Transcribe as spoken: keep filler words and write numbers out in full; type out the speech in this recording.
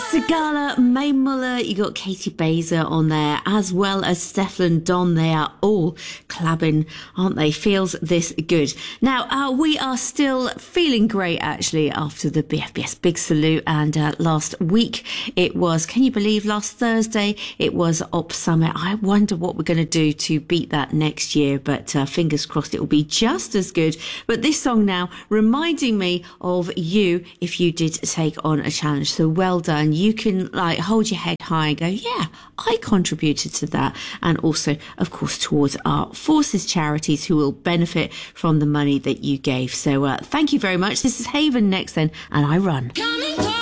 Sigala, Mae Muller, you got Katie Baser on there, as well as Stefflon Don. They are all clabbing, aren't they? Feels this good. Now, uh, we are still feeling great, actually, after the B F B S Big Salute. And uh, last week, it was, can you believe, last Thursday, it was Op Summit. I wonder what we're going to do to beat that next year, but uh, fingers crossed it will be just as good. But this song now, reminding me of you if you did take on a challenge. So well done. You can like hold your head high and go, yeah, I contributed to that. And also, of course, towards our Forces charities who will benefit from the money that you gave. So uh, thank you very much. This is Haven next then, and I run.